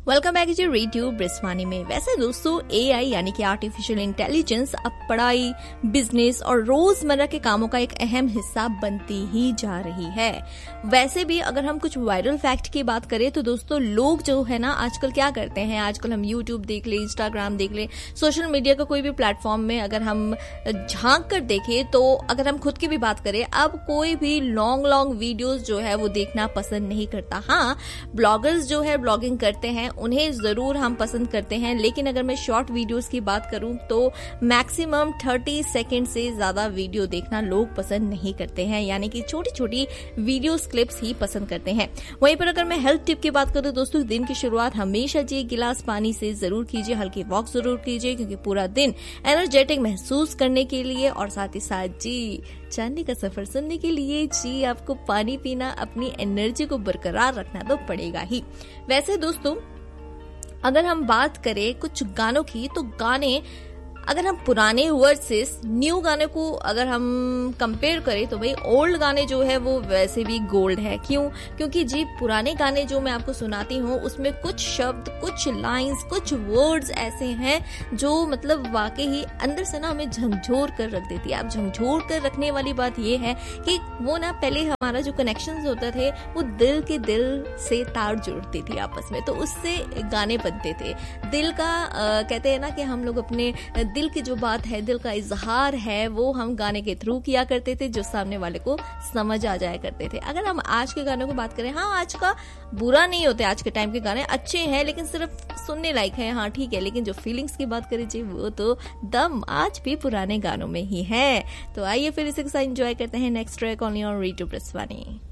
Welcome back to radio ब्रिस्वानी में। वैसे दोस्तों एआई यानी कि आर्टिफिशियल इंटेलिजेंस अब पढ़ाई, बिजनेस और रोजमर्रा के कामों का एक अहम हिस्सा बनती ही जा रही है। वैसे भी अगर हम कुछ वायरल फैक्ट की बात करें तो दोस्तों लोग जो है ना आजकल क्या करते हैं, आजकल हम यूट्यूब देख ले, इंस्टाग्राम देख ले, सोशल मीडिया का कोई भी प्लेटफॉर्म में अगर हम झांक कर देखें तो अगर हम खुद की भी बात करें, अब कोई भी लॉन्ग वीडियोस जो है वो देखना पसंद नहीं करता। हाँ, ब्लॉगर्स जो है ब्लॉगिंग करते हैं उन्हें जरूर हम पसंद करते हैं, लेकिन अगर मैं शॉर्ट वीडियोस की बात करूं तो मैक्सिमम 30 सेकंड से ज्यादा वीडियो देखना लोग पसंद नहीं करते हैं, यानी कि छोटी छोटी वीडियोस क्लिप्स ही पसंद करते हैं। वहीं पर अगर मैं हेल्थ टिप की बात करूं दोस्तों, दिन की शुरुआत हमेशा जी गिलास पानी से जरूर कीजिए, हल्की वॉक जरूर कीजिए, क्योंकि पूरा दिन एनर्जेटिक महसूस करने के लिए और साथ ही साथ जी जानने का सफर सुनने के लिए जी आपको पानी पीना, अपनी एनर्जी को बरकरार रखना तो पड़ेगा ही। वैसे दोस्तों अगर हम बात करें कुछ गानों की, तो गाने अगर हम पुराने वर्सेस न्यू गाने को अगर हम कंपेयर करें तो भाई ओल्ड गाने जो है वो वैसे भी गोल्ड है। क्यों? क्योंकि जी पुराने गाने जो मैं आपको सुनाती हूँ उसमें कुछ शब्द, कुछ लाइंस, कुछ वर्ड्स ऐसे हैं जो मतलब वाकई ही अंदर से ना हमें झंझोर कर रख देती है। अब झंझोर कर रखने वाली बात ये है कि वो ना पहले हमारा जो कनेक्शंस होते थे वो दिल के दिल से तार जुड़ती थी आपस में, तो उससे गाने बनते थे। दिल का कहते हैं ना कि हम लोग अपने दिल की जो बात है, दिल का इजहार है, वो हम गाने के थ्रू किया करते थे, जो सामने वाले को समझ आ जाया करते थे। अगर हम आज के गानों की बात करें, हाँ आज का बुरा नहीं होते, आज के टाइम के गाने अच्छे हैं लेकिन सिर्फ सुनने लायक है, हाँ ठीक है, लेकिन जो फीलिंग्स की बात करें जी वो तो दम आज भी पुराने गानों में ही है। तो आइए फिर इसे एंजॉय करते हैं नेक्स्ट ट्रैक ऑन रेडियो ब्रिस्वानी।